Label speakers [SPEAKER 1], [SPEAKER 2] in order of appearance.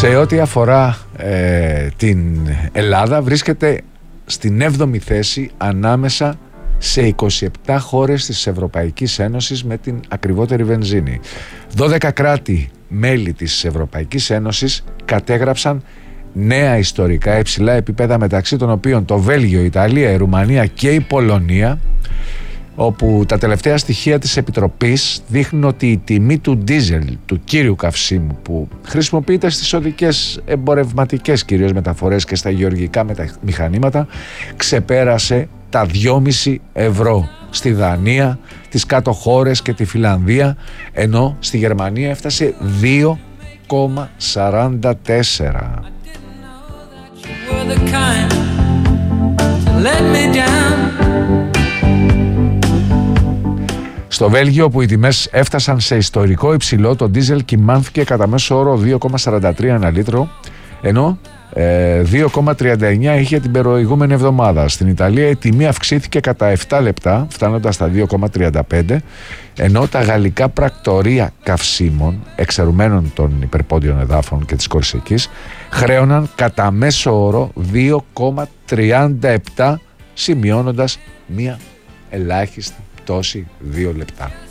[SPEAKER 1] Σε ό,τι αφορά την Ελλάδα, βρίσκεται στην 7η θέση ανάμεσα σε 27 χώρες της Ευρωπαϊκής Ένωσης με την ακριβότερη βενζίνη. 12 κράτη μέλη της Ευρωπαϊκής Ένωσης κατέγραψαν νέα ιστορικά υψηλά επίπεδα, μεταξύ των οποίων το Βέλγιο, η Ιταλία, η Ρουμανία και η Πολωνία, όπου τα τελευταία στοιχεία της Επιτροπής δείχνουν ότι η τιμή του ντίζελ, του κύριου καυσίμου που χρησιμοποιείται στις οδικές εμπορευματικές κυρίως μεταφορές και στα γεωργικά μηχανήματα, ξεπέρασε τα 2,5 ευρώ στη Δανία, τις κάτω χώρες και τη Φιλανδία, ενώ στη Γερμανία έφτασε 2,44. Στο Βέλγιο, που οι τιμές έφτασαν σε ιστορικό υψηλό, το ντίζελ κυμάνθηκε κατά μέσο όρο 2,43 ένα λίτρο, ενώ 2,39 είχε την προηγούμενη εβδομάδα. Στην Ιταλία η τιμή αυξήθηκε κατά 7 λεπτά, φτάνοντας στα 2,35, ενώ τα γαλλικά πρακτορεία καυσίμων, εξαιρουμένων των υπερπόντιων εδάφων και της Κορσικής, χρέωναν κατά μέσο όρο 2,37, σημειώνοντας μία ελάχιστη πτώση 2 λεπτά.